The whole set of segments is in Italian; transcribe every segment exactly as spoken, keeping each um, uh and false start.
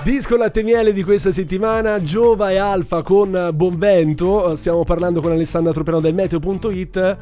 Disco latte miele di questa settimana, Giova e Alfa con Bonvento. Stiamo parlando con Alessandra Tropiano del meteo punto it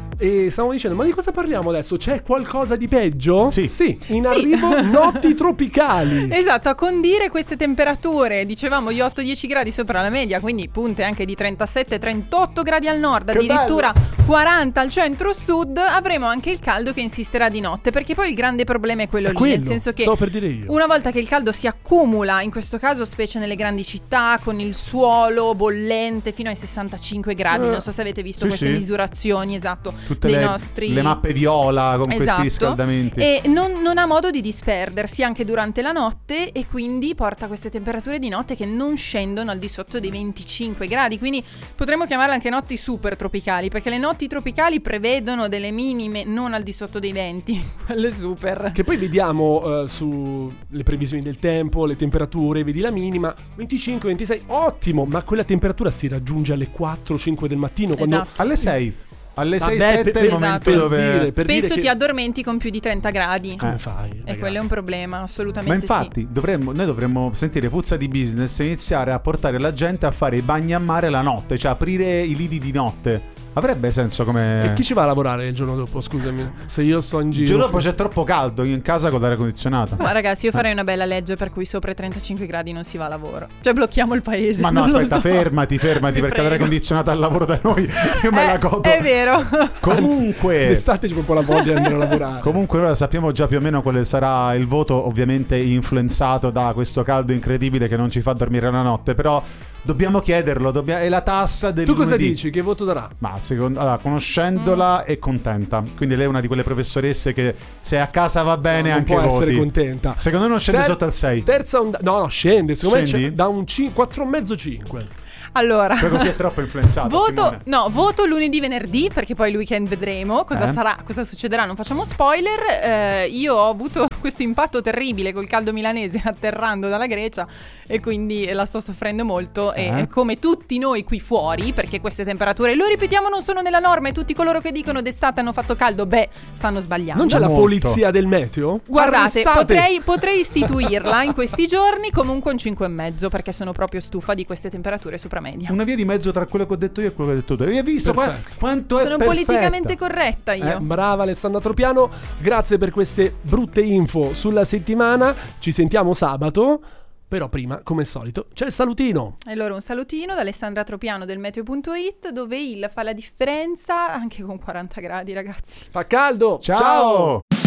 e stavamo dicendo, ma di cosa parliamo adesso? C'è qualcosa di peggio? Sì, sì in sì. arrivo notti tropicali. Esatto, a condire queste temperature, dicevamo gli otto dieci gradi sopra la media, quindi punte anche di trentasette trentotto gradi al nord, Che addirittura bello. quaranta al centro-sud. Avremo anche il caldo che insisterà di notte, perché poi il grande problema è quello È lì, quello, nel senso che stavo per dire io. una volta che il caldo si accumula, in questo caso specie nelle grandi città, con il suolo bollente fino ai sessantacinque gradi, Eh, non so se avete visto sì, queste sì. misurazioni, esatto, Tutte dei le, nostri le mappe viola con Esatto. questi riscaldamenti. E non, non ha modo di disperdersi anche durante la notte, e quindi porta a queste temperature di notte che non scendono al di sotto dei venticinque gradi. Quindi potremmo chiamarle anche notti super tropicali, perché le notti tropicali prevedono delle minime non al di sotto dei venti, quelle super. Che poi vediamo uh, su le previsioni del tempo, le temperature, vedi la minima venticinque ventisei, ottimo, ma quella temperatura si raggiunge alle quattro cinque del mattino, quando Esatto. Alle sei. Alle Vabbè, sei sette per- è il esatto. momento per dove... dire, per Spesso dire ti che- addormenti con più di trenta gradi. come Eh. fai? E ragazzi? quello è un problema, Ma assolutamente infatti dovremmo, noi dovremmo sentire puzza di business e iniziare a portare la gente a fare i bagni a mare la notte, cioè aprire i lidi di notte. Avrebbe senso come... E chi ci va a lavorare il giorno dopo, scusami? Se io sto in Il giro. giorno dopo c'è troppo caldo in casa con l'aria condizionata. sì. Ma ragazzi, io farei una bella legge per cui sopra i trentacinque gradi non si va a lavoro. Cioè blocchiamo il paese. Ma no, non lo aspetta, so. fermati, fermati, Vi perché prego. l'aria condizionata al lavoro da noi io me la Eh, godo. È vero. Comunque, D'estate c'è un po' la voglia di andare a lavorare. comunque ora sappiamo già più o meno quale sarà il voto, ovviamente influenzato da questo caldo incredibile che non ci fa dormire la notte, però dobbiamo chiederlo, dobbia- è la tassa del Tu cosa lunedì. dici? Che voto darà? Ma secondo, allora, conoscendola Mm. è contenta. Quindi lei è una di quelle professoresse che se a casa va bene No, non anche può voti. essere contenta. Secondo me non scende Ter- sotto al sei. Terza onda. No, no, scende. Secondo me Scendi? c'è da un quattro e mezzo cinque. Allora, Poi così è troppo influenzato. voto, Simone. no, voto lunedì venerdì, perché poi il weekend vedremo cosa Eh? sarà, cosa succederà, non facciamo spoiler. Eh, io ho avuto questo impatto terribile col caldo milanese atterrando dalla Grecia, e quindi la sto soffrendo molto. Eh? E come tutti noi qui fuori, perché queste temperature, lo ripetiamo, non sono nella norma, e tutti coloro che dicono d'estate hanno fatto caldo, beh, stanno sbagliando. Non c'è la Molto. polizia del meteo? Guardate, Arrestate! potrei, potrei istituirla in questi giorni, comunque un cinque e mezzo, perché sono proprio stufa di queste temperature sopra media. Una via di mezzo tra quello che ho detto io e quello che hai detto tu. Hai visto qua- Perfetto. quanto è Sono perfetta? politicamente corretta io. Eh, Brava Alessandra Tropiano, grazie per queste brutte info sulla settimana. Ci sentiamo sabato. Però prima, come al solito, c'è il salutino. E allora un salutino da Alessandra Tropiano del meteo punto it, dove il fa la differenza anche con quaranta gradi, ragazzi. Fa caldo. Ciao.